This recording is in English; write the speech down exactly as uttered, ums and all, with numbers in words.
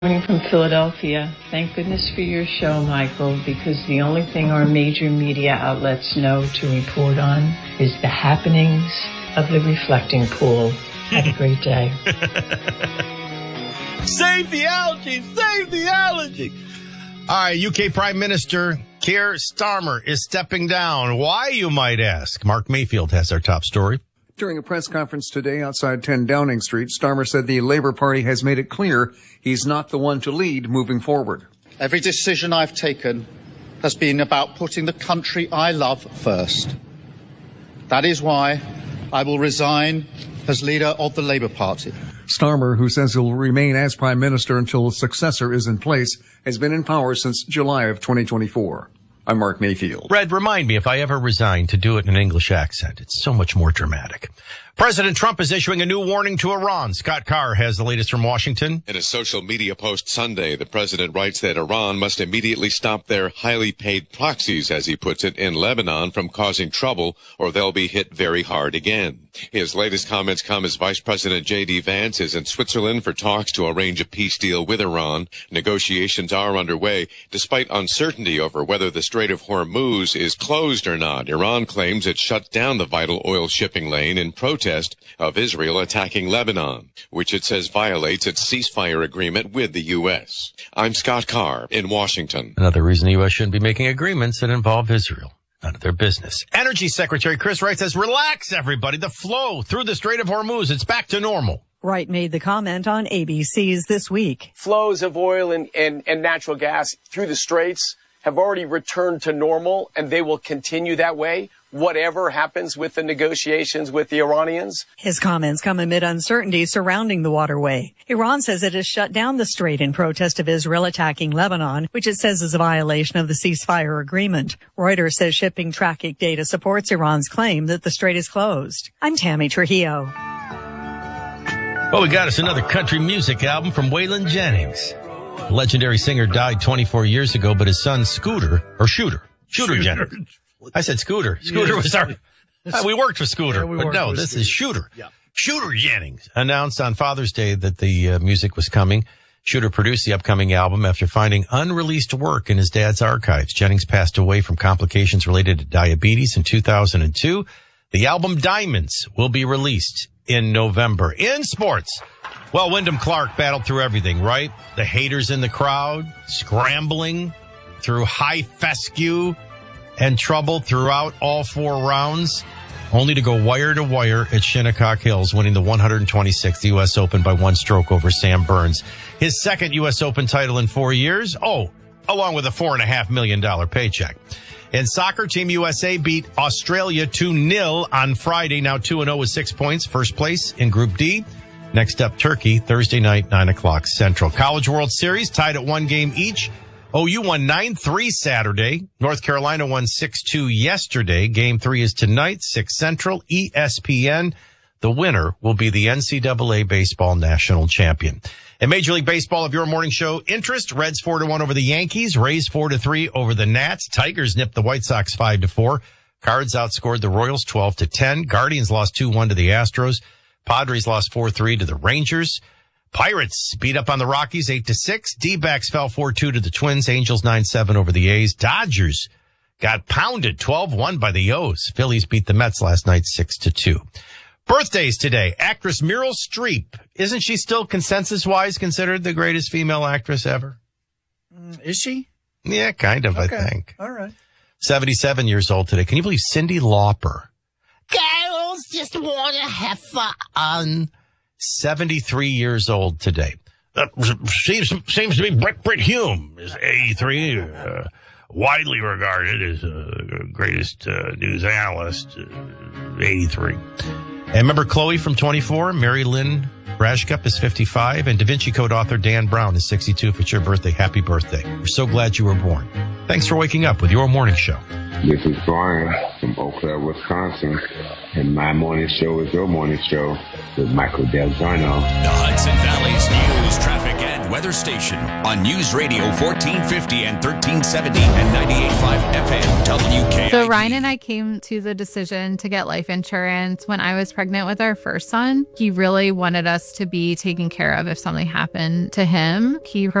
Morning from Philadelphia. Thank goodness for your show, Michael, because the only thing our major media outlets know to report on is the happenings of the reflecting pool. Have a great day. Save the algae! Save the algae! All right, U K Prime Minister Keir Starmer is stepping down. Why, you might ask? Mark Mayfield has our top story. During a press conference today outside ten Downing Street, Starmer said the Labour Party has made it clear he's not the one to lead moving forward. Every decision I've taken has been about putting the country I love first. That is why I will resign as leader of the Labour Party. Starmer, who says he'll remain as Prime Minister until a successor is in place, has been in power since July of twenty twenty-four. I'm Mark Mayfield. Red, remind me if I ever resign to do it in an English accent. It's so much more dramatic. President Trump is issuing a new warning to Iran. Scott Carr has the latest from Washington. In a social media post Sunday, the president writes that Iran must immediately stop their highly paid proxies, as he puts it, in Lebanon from causing trouble, or they'll be hit very hard again. His latest comments come as Vice President J D Vance is in Switzerland for talks to arrange a peace deal with Iran. Negotiations are underway, despite uncertainty over whether the Strait of Hormuz is closed or not. Iran claims it shut down the vital oil shipping lane in protest of Israel attacking Lebanon, which it says violates its ceasefire agreement with the U S. I'm Scott Carr in Washington. Another reason the U S shouldn't be making agreements that involve Israel. None of their business. Energy Secretary Chris Wright says, relax, everybody. The flow through the Strait of Hormuz, it's back to normal. Wright made the comment on A B C's This Week. Flows of oil and, and, and natural gas through the straits have already returned to normal, and they will continue that way, whatever happens with the negotiations with the Iranians. His comments come amid uncertainty surrounding the waterway. Iran says it has shut down the strait in protest of Israel attacking Lebanon, which it says is a violation of the ceasefire agreement. Reuters says shipping traffic data supports Iran's claim that the strait is closed. I'm Tammy Trujillo. Well, we got us another country music album from Waylon Jennings. The legendary singer died twenty-four years ago, but his son, Scooter, or Shooter, Shooter, Shooter. Jennings. I said Scooter. Scooter yes. was our, uh, we worked with Scooter, yeah, but no, this Scooter. is Shooter. Yeah. Shooter Jennings announced on Father's Day that the uh, music was coming. Shooter produced the upcoming album after finding unreleased work in his dad's archives. Jennings passed away from complications related to diabetes in two thousand two. The album Diamonds will be released in November. In sports, well, Wyndham Clark battled through everything, right? The haters in the crowd, scrambling through high fescue and trouble throughout all four rounds, only to go wire to wire at Shinnecock Hills, winning the one hundred twenty-sixth U S Open by one stroke over Sam Burns. His second U S Open title in four years. Oh, along with a four and a half million dollar paycheck. In soccer, Team U S A beat Australia two nil on Friday, now two and oh with six points, first place in Group D. Next up, Turkey, Thursday night, nine o'clock Central. College World Series tied at one game each. O U won nine three Saturday. North Carolina won six two yesterday. Game three is tonight, six Central, E S P N. The winner will be the N C double A Baseball National Champion. In Major League Baseball of your morning show, interest, Reds four to one over the Yankees, Rays four to three over the Nats, Tigers nipped the White Sox five to four, Cards outscored the Royals twelve to ten, Guardians lost two one to the Astros, Padres lost four three to the Rangers. Pirates beat up on the Rockies eight to six. D-backs fell four two to the Twins. Angels nine seven over the A's. Dodgers got pounded twelve one by the O's. Phillies beat the Mets last night six to two. Birthdays today. Actress Meryl Streep. Isn't she still consensus-wise considered the greatest female actress ever? Mm, is she? Yeah, kind of, okay. I think. All right. seventy-seven years old today. Can you believe Cyndi Lauper? Girls just want to have fun. seventy-three years old today. Uh, seems, seems to be Brett, Brett Hume is eighty-three, uh, widely regarded as the uh, greatest uh, news analyst, uh, eighty-three. And remember Chloe from twenty-four, Mary Lynn Rashkup is fifty-five, and Da Vinci Code author Dan Brown is sixty-two. If it's your birthday, happy birthday. We're so glad you were born. Thanks for waking up with your morning show. This is Brian from Eau Claire, Wisconsin, and my morning show is your morning show with Michael Del Giorno. The Hudson Valley's news, traffic, and weather station on News Radio fourteen fifty and thirteen seventy and ninety-eight point five F M W K I P. So Ryan and I came to the decision to get life insurance when I was pregnant with our first son. He really wanted us to be taken care of if something happened to him. He